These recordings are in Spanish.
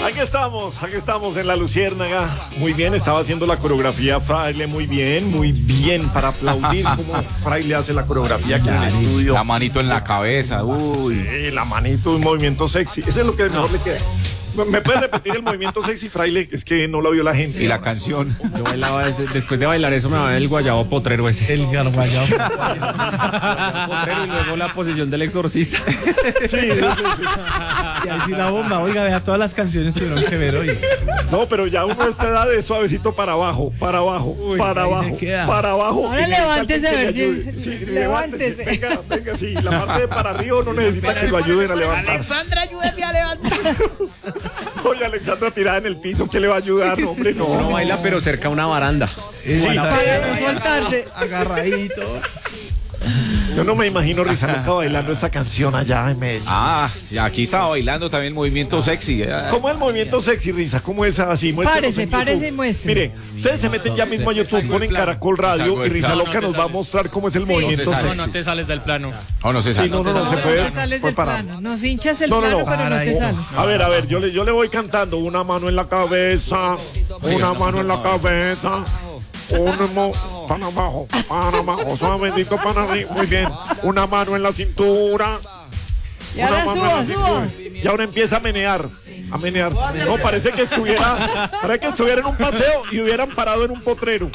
Aquí estamos en La Luciérnaga. Muy bien, estaba haciendo la coreografía Fraile, muy bien, para aplaudir como Fraile hace la coreografía aquí en el estudio. La manito en la cabeza, uy. Sí, la manito, un movimiento sexy. Ese es lo que mejor le queda. ¿Me puedes repetir el movimiento sexy, Fraile? Es que no lo vio la gente. Y la canción. Yo bailaba después de bailar eso me va el guayabo potrero ese. El guayabo Potrero y luego la posición del exorcista. Sí. Y ahí sí la bomba. Oiga, vea, todas las canciones tuvieron que ver hoy. No, pero ya uno a esta edad es suavecito para abajo, para abajo, Uy, para ahí abajo, se queda. para abajo. Ahora Y necesita levántese alguien a ver que le si- ayude. Sí, levántese. Venga, sí. La parte de para arriba no necesita que lo ayuden a levantarse. Alexandra, ayúdeme a levantar. Oye, Alexandra tirada en el piso, ¿qué le va a ayudar? No, hombre, no. Uno baila pero cerca a una baranda. Sí, Para no soltarse. Agarradito. yo no me imagino Risa Loca bailando esta canción allá en Medellín. Ah, sí, aquí estaba bailando también movimiento sexy. ¿Cómo es el movimiento sexy, Risa? ¿Cómo es así? Muéstrenos en Párese YouTube. y muestre. Mire, ustedes se meten ya mismo a YouTube, ponen Caracol Radio y Risa Loca nos va a mostrar cómo es el movimiento sale. sexy. No te sales del plano. Oh, no se Sí, sale. no se No puede. te sales Pues del para. plano. Nos hinchas el No, plano, no. pero no te sales. A ver, yo le voy cantando. Una mano en la cabeza, una mano en la cabeza, para abajo, suavecito para arriba, muy bien. Una mano en la cintura. Y ahora Una mano en la suba. cintura. Y ahora empieza a menear. No, parece que estuviera en un paseo y hubieran parado en un potrero.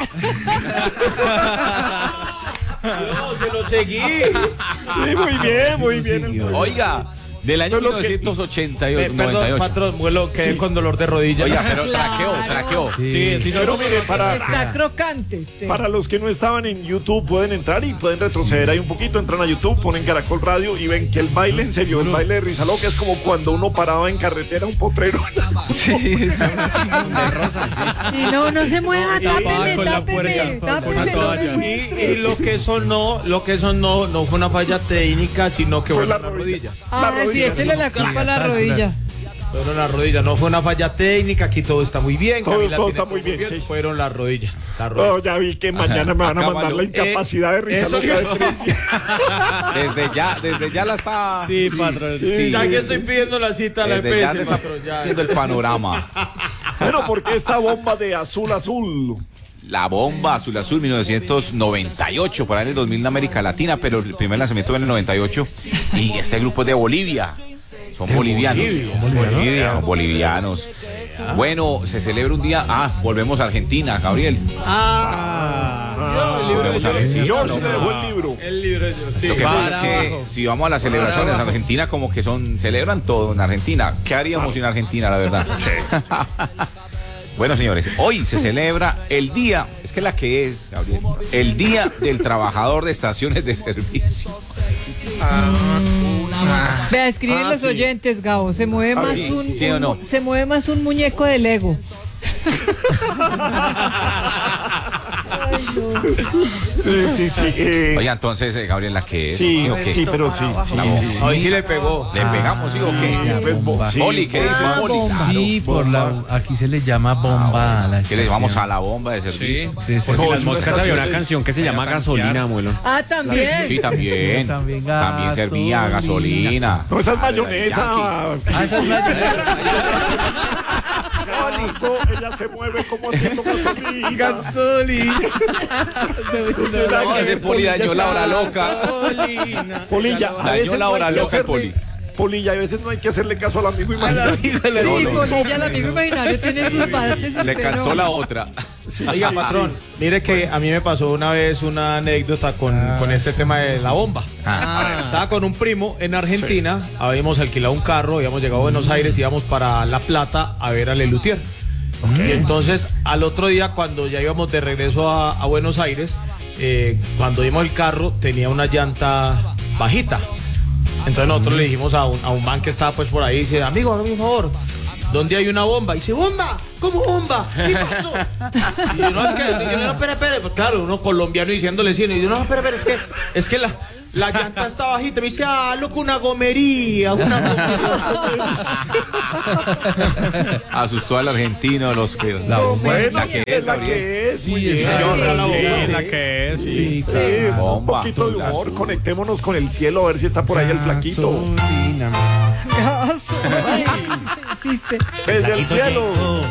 No, se lo seguí. Sí, muy bien. Oiga, del año Pero los que- 1988, Perdón, 98. patrón, vuelo, quedé con dolor de rodilla. Oiga, pero Claro. traqueó. Sí, Pero mire, Está crocante. usted. para los que no estaban en YouTube, pueden entrar y pueden retroceder ahí un poquito. Entran a YouTube, ponen Caracol Radio y ven que el baile, en serio, el baile de Risa Loca es como cuando uno paraba en carretera un potrero. Y no se mueva, tápeme, con la tápeme, puerta, con tápeme. la toalla. Y lo que sonó no fue una falla técnica, sino que Fue fueron la las rodilla. rodillas. Ah, sí, échele la culpa a la rodilla. Fueron las rodillas, no fue una falla técnica, aquí todo está muy bien. Todo Camila está tiene muy bien, sí. Fueron las rodillas. Oh, ya vi que mañana me van a mandar la incapacidad de Risa eso Loca de digo. 3 días. Desde ya la está. Sí, patrón. Sí. Ya que estoy pidiendo la cita a la Desde ya EPS, le está patrón, ya. haciendo el panorama. Bueno, porque esta bomba de azul, La bomba azul 1998, por ahí en el 2000 en América Latina, pero el primer lanzamiento fue en el 98. Y este grupo es de Bolivia. Son bolivianos. Son bolivianos. Bueno, se celebra un día. Volvemos a Argentina, Gabriel. Volvemos a Argentina. George le dejó el libro. El libro es sí. Lo que pasa es que si vamos a las celebraciones, Argentina como que celebran todo en Argentina. ¿Qué haríamos sin Argentina, la verdad? Bueno, señores, hoy se celebra el día, Gabriel, el Día del Trabajador de Estaciones de Servicio. Vea, escriben los oyentes, Gabo. Se mueve más ¿sí o no? se mueve más un muñeco de Lego. Sí. Oye, entonces, Gabriel, ¿la que es? Sí, o qué? sí, pero sí. Hoy sí le pegó. ¿Le pegamos, sí o qué? Sí. Poli, ¿qué dice Poli? Sí, aquí se le llama bomba a la ¿Qué le llamamos a estación la bomba de servicio? Por si No, las es una moscas había una estación, canción que se llama Gasolina, abuelo. Ah, también. Sí, también. También servía gasolina. No, esa es mayonesa. Esa es la Ella se mueve como haciendo gasolina. No, ese Poli dañó la hora loca. Polilla, a Dañó veces la no hora hay que loca el hacerle- Polilla, a veces no hay que hacerle caso al amigo imaginario. Sí, Polilla, el amigo imaginario tiene sus baches. y Le usted cantó no. la otra. Oiga, patrón, mire que a mí me pasó una vez una anécdota con este tema de la bomba. Estaba con un primo en Argentina, habíamos alquilado un carro, habíamos llegado a Buenos Aires, íbamos para La Plata a ver a Lelutier. Y entonces, al otro día, cuando ya íbamos de regreso a Buenos Aires, cuando vimos el carro, tenía una llanta bajita. Entonces nosotros le dijimos a un man que estaba pues por ahí, dice, amigo, hágame un favor, ¿dónde hay una bomba? Y dice, ¿bomba? ¿Cómo bomba? ¿Qué pasó? Y yo, no, es que, yo, no, espere. Pues claro, uno colombiano diciéndole sí, y yo, no, espere, es que la llanta está bajita. Me dice, loco, una gomería. Asustó al argentino, los que... La que es, Gabriel. Muy bien. señor, la bomba. la que es. Sí, un Bomba, poquito de humor, azul. conectémonos con el cielo a ver si está por ahí el flaquito. Gasolina. existe. Desde el cielo.